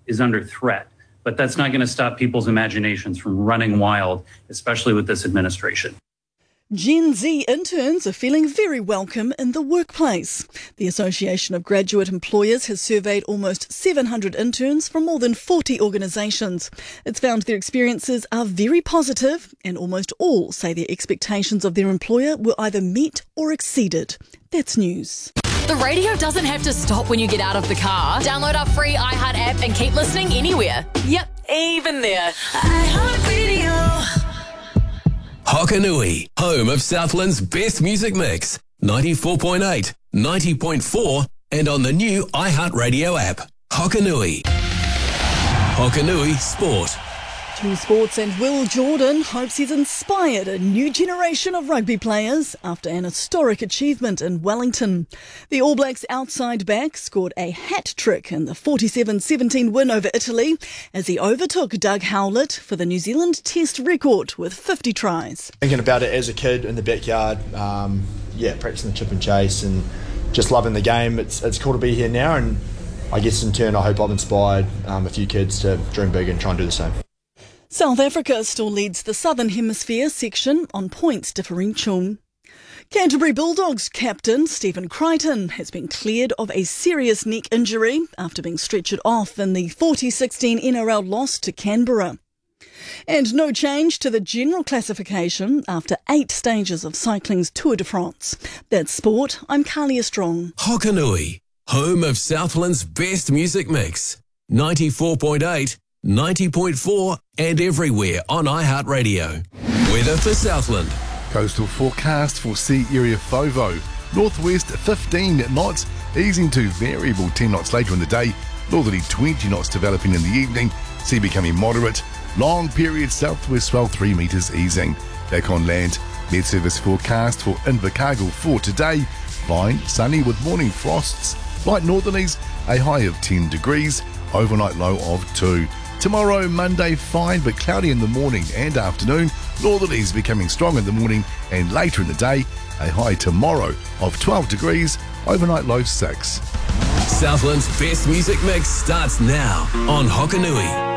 is under threat. But that's not going to stop people's imaginations from running wild, especially with this administration. Gen Z interns are feeling very welcome in the workplace. The Association of Graduate Employers has surveyed almost 700 interns from more than 40 organisations. It's found their experiences are very positive, and almost all say their expectations of their employer were either met or exceeded. That's news. The radio doesn't have to stop when you get out of the car. Download our free iHeart app and keep listening anywhere. Yep, even there. iHeartRadio. Hokanui, home of Southland's best music mix. 94.8, 90.4 and on the new iHeartRadio app. Hokanui. Hokanui Sport. Team Sports and Will Jordan hopes he's inspired a new generation of rugby players after an historic achievement in Wellington. The All Blacks outside back scored a hat-trick in the 47-17 win over Italy as he overtook Doug Howlett for the New Zealand Test record with 50 tries. Thinking about it as a kid in the backyard, practicing the chip and chase and just loving the game. It's cool to be here now, and I guess in turn I hope I've inspired a few kids to dream big and try and do the same. South Africa still leads the Southern Hemisphere section on points differential. Canterbury Bulldogs captain Stephen Crichton has been cleared of a serious neck injury after being stretchered off in the 40-16 NRL loss to Canberra. And no change to the general classification after 8 stages of cycling's Tour de France. That's sport. I'm Carlia Strong. Hokanui, home of Southland's best music mix. 94.8, 90.4 and everywhere on iHeartRadio. Weather for Southland. Coastal forecast for sea area FOVO. Northwest 15 knots, easing to variable 10 knots later in the day. Northerly 20 knots developing in the evening. Sea becoming moderate. Long period southwest swell 3 metres easing. Back on land, Met Service forecast for Invercargill for today. Fine, sunny with morning frosts. Light northerlies, a high of 10 degrees. Overnight low of 2. Tomorrow, Monday, fine but cloudy in the morning and afternoon. Northerlies becoming strong in the morning and later in the day. A high tomorrow of 12 degrees, overnight low 6. Southland's best music mix starts now on Hokanui.